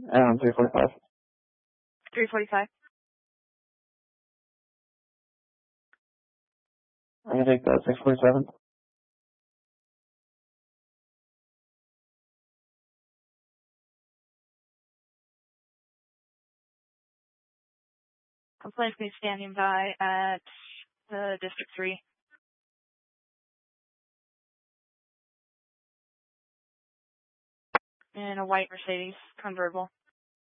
And 345. 345. I'm going to take that 647. Complaints be standing by at District 3. In a white Mercedes convertible.